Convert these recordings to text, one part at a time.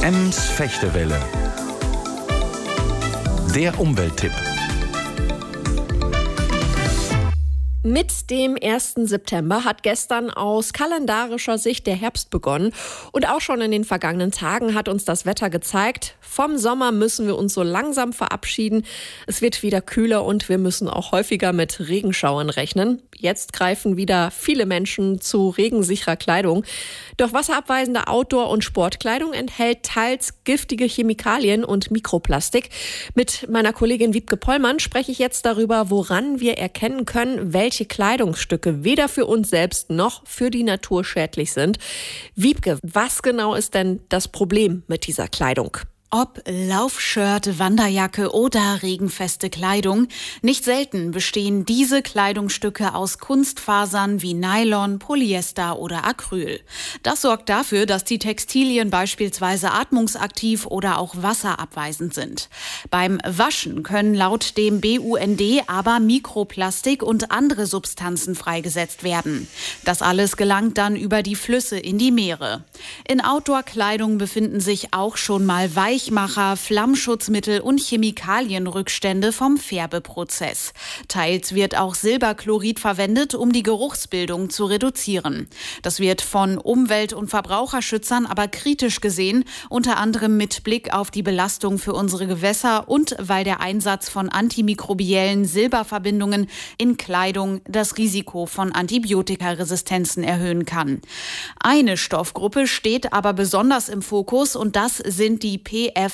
Ems Fechtewelle. Der Umwelttipp. Mit dem 1. September hat gestern aus kalendarischer Sicht der Herbst begonnen. Und auch schon in den vergangenen Tagen hat uns das Wetter gezeigt, vom Sommer müssen wir uns so langsam verabschieden. Es wird wieder kühler und wir müssen auch häufiger mit Regenschauern rechnen. Jetzt greifen wieder viele Menschen zu regensicherer Kleidung. Doch wasserabweisende Outdoor- und Sportkleidung enthält teils giftige Chemikalien und Mikroplastik. Mit meiner Kollegin Wiebke Pollmann spreche ich jetzt darüber, woran wir erkennen können, welche Kleidungsstücke weder für uns selbst noch für die Natur schädlich sind. Wiebke, was genau ist denn das Problem mit dieser Kleidung? Ob Laufshirt, Wanderjacke oder regenfeste Kleidung, nicht selten bestehen diese Kleidungsstücke aus Kunstfasern wie Nylon, Polyester oder Acryl. Das sorgt dafür, dass die Textilien beispielsweise atmungsaktiv oder auch wasserabweisend sind. Beim Waschen können laut dem BUND aber Mikroplastik und andere Substanzen freigesetzt werden. Das alles gelangt dann über die Flüsse in die Meere. In Outdoor-Kleidung befinden sich auch schon mal Weichmacher, Flammschutzmittel und Chemikalienrückstände vom Färbeprozess. Teils wird auch Silberchlorid verwendet, um die Geruchsbildung zu reduzieren. Das wird von Umwelt- und Verbraucherschützern aber kritisch gesehen, unter anderem mit Blick auf die Belastung für unsere Gewässer und weil der Einsatz von antimikrobiellen Silberverbindungen in Kleidung das Risiko von Antibiotikaresistenzen erhöhen kann. Eine Stoffgruppe steht aber besonders im Fokus und das sind die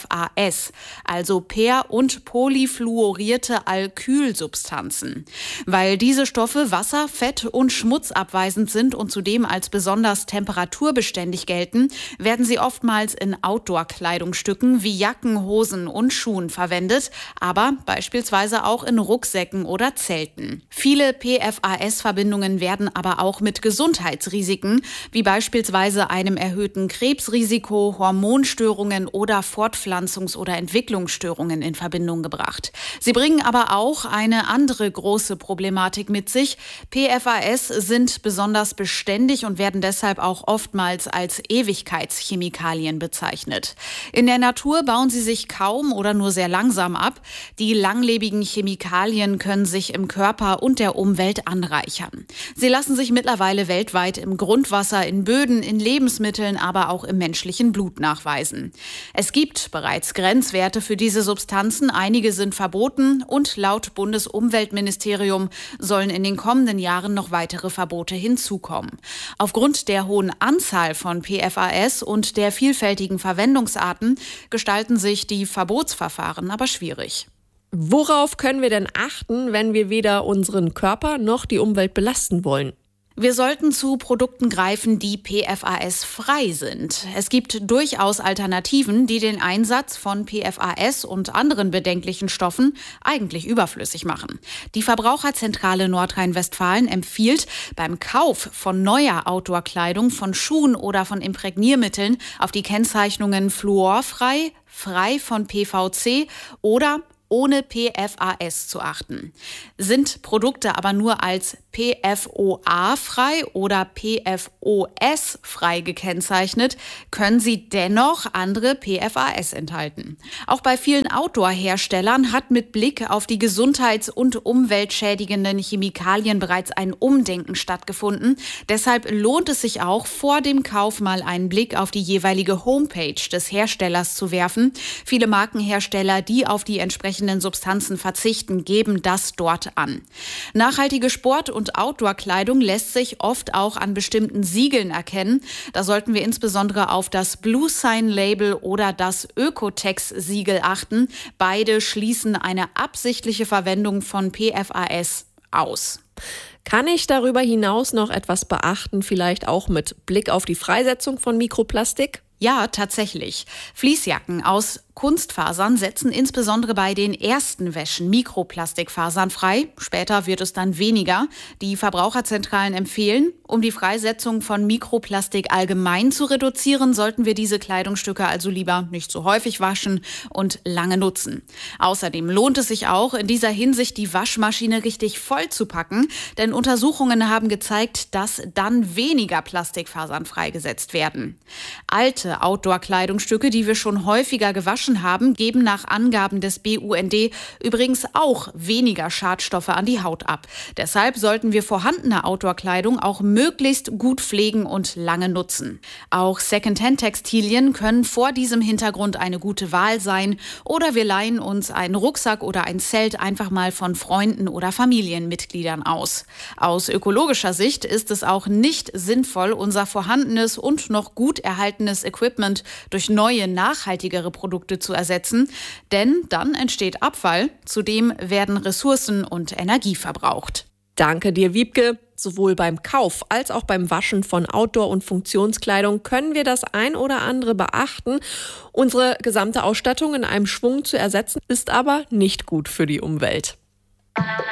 PFAS, also per- und polyfluorierte Alkylsubstanzen. Weil diese Stoffe wasser-, fett- und schmutzabweisend sind und zudem als besonders temperaturbeständig gelten, werden sie oftmals in Outdoor-Kleidungsstücken wie Jacken, Hosen und Schuhen verwendet, aber beispielsweise auch in Rucksäcken oder Zelten. Viele PFAS-Verbindungen werden aber auch mit Gesundheitsrisiken, wie beispielsweise einem erhöhten Krebsrisiko, Hormonstörungen oder Fortpflanzungs- oder Entwicklungsstörungen in Verbindung gebracht. Sie bringen aber auch eine andere große Problematik mit sich. PFAS sind besonders beständig und werden deshalb auch oftmals als Ewigkeitschemikalien bezeichnet. In der Natur bauen sie sich kaum oder nur sehr langsam ab. Die langlebigen Chemikalien können sich im Körper und der Umwelt anreichern. Sie lassen sich mittlerweile weltweit im Grundwasser, in Böden, in Lebensmitteln, aber auch im menschlichen Blut nachweisen. Es gibt bereits Grenzwerte für diese Substanzen. Einige sind verboten und laut Bundesumweltministerium sollen in den kommenden Jahren noch weitere Verbote hinzukommen. Aufgrund der hohen Anzahl von PFAS und der vielfältigen Verwendungsarten gestalten sich die Verbotsverfahren aber schwierig. Worauf können wir denn achten, wenn wir weder unseren Körper noch die Umwelt belasten wollen? Wir sollten zu Produkten greifen, die PFAS-frei sind. Es gibt durchaus Alternativen, die den Einsatz von PFAS und anderen bedenklichen Stoffen eigentlich überflüssig machen. Die Verbraucherzentrale Nordrhein-Westfalen empfiehlt, beim Kauf von neuer Outdoor-Kleidung, von Schuhen oder von Imprägniermitteln auf die Kennzeichnungen fluorfrei, frei von PVC oder ohne PFAS zu achten. Sind Produkte aber nur als PFOA-frei oder PFOS-frei gekennzeichnet, können sie dennoch andere PFAS enthalten. Auch bei vielen Outdoor-Herstellern hat mit Blick auf die gesundheits- und umweltschädigenden Chemikalien bereits ein Umdenken stattgefunden. Deshalb lohnt es sich auch, vor dem Kauf mal einen Blick auf die jeweilige Homepage des Herstellers zu werfen. Viele Markenhersteller, die auf die entsprechenden Substanzen verzichten, geben das dort an. Nachhaltige Sport- und Outdoor-Kleidung lässt sich oft auch an bestimmten Siegeln erkennen. Da sollten wir insbesondere auf das Blue Sign Label oder das Ökotex-Siegel achten. Beide schließen eine absichtliche Verwendung von PFAS aus. Kann ich darüber hinaus noch etwas beachten, vielleicht auch mit Blick auf die Freisetzung von Mikroplastik? Ja, tatsächlich. Fließjacken aus Kunstfasern setzen insbesondere bei den ersten Wäschen Mikroplastikfasern frei. Später wird es dann weniger. Die Verbraucherzentralen empfehlen, um die Freisetzung von Mikroplastik allgemein zu reduzieren, sollten wir diese Kleidungsstücke also lieber nicht so häufig waschen und lange nutzen. Außerdem lohnt es sich auch, in dieser Hinsicht die Waschmaschine richtig voll zu packen, denn Untersuchungen haben gezeigt, dass dann weniger Plastikfasern freigesetzt werden. Alte Alte Outdoor-Kleidungsstücke, die wir schon häufiger gewaschen haben, geben nach Angaben des BUND übrigens auch weniger Schadstoffe an die Haut ab. Deshalb sollten wir vorhandene Outdoor-Kleidung auch möglichst gut pflegen und lange nutzen. Auch Secondhand-Textilien können vor diesem Hintergrund eine gute Wahl sein, oder wir leihen uns einen Rucksack oder ein Zelt einfach mal von Freunden oder Familienmitgliedern aus. Aus ökologischer Sicht ist es auch nicht sinnvoll, unser vorhandenes und noch gut erhaltenes Equipment durch neue, nachhaltigere Produkte zu ersetzen, denn dann entsteht Abfall, zudem werden Ressourcen und Energie verbraucht. Danke dir, Wiebke. Sowohl beim Kauf als auch beim Waschen von Outdoor- und Funktionskleidung können wir das ein oder andere beachten. Unsere gesamte Ausstattung in einem Schwung zu ersetzen, ist aber nicht gut für die Umwelt.